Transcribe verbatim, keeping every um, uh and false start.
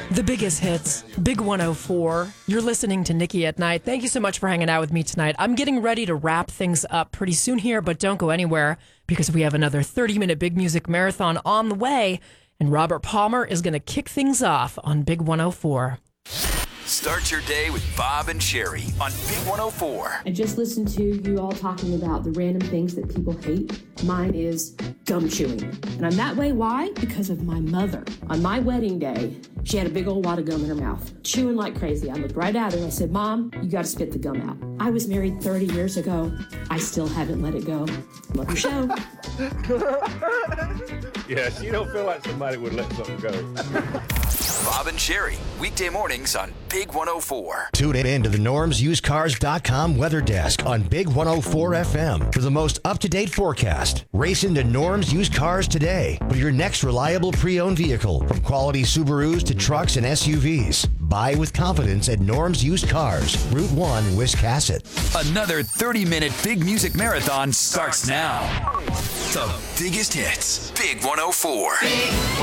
The biggest hits, Big one oh four. You're listening to Nikki at Night. Thank you so much for hanging out with me tonight. I'm getting ready to wrap things up pretty soon here, but don't go anywhere because we have another thirty-minute Big Music Marathon on the way, and Robert Palmer is going to kick things off on Big one oh four. Start your day with Bob and Sherry on Big one oh four. I just listened to you all talking about the random things that people hate. Mine is gum chewing. And I'm that way, why? Because of my mother. On my wedding day, she had a big old wad of gum in her mouth, chewing like crazy. I looked right at her and I said, Mom, you got to spit the gum out. I was married thirty years ago. I still haven't let it go. Love your show. Yeah, she don't feel like somebody would let something go. Bob and Sherry, weekday mornings on Big one oh four. Tune in to the norms used cars dot com weather desk on Big one oh four F M for the most up-to-date forecast. Race into Norms Used Cars today for your next reliable pre-owned vehicle, from quality Subarus to trucks and S U Vs. Buy with confidence at Norms Used Cars, Route one, Wiscasset. Another thirty-minute Big Music Marathon starts now. The biggest hits, Big one oh four. Big